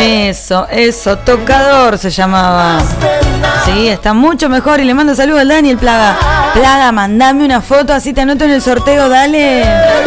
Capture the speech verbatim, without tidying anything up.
Eso, eso, Tocador se llamaba. Sí, está mucho mejor y le mando saludos al Daniel Plaga. Plaga, mandame una foto, así te anoto en el sorteo, dale.